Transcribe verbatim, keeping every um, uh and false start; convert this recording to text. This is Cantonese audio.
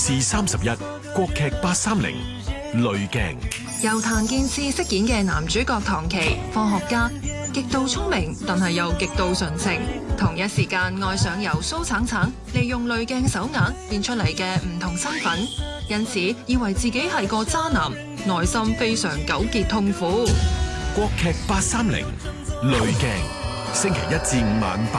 是三十一國劇八三零濾鏡。 由譚健次飾演嘅男主角唐琪，科學家，極度聰明，但係又極度純情。同一時間愛上由蘇橙橙利用濾鏡手眼變出嚟嘅唔同身份，因此以為自己係個渣男，內心非常糾結痛苦。 國劇八三零濾鏡，星期一至五晚八